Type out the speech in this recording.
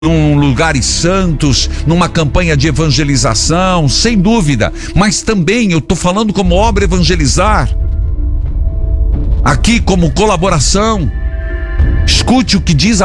num lugares santos, numa campanha de evangelização, sem dúvida, mas também eu estou falando como obra evangelizar, aqui como colaboração. Escute o que diz a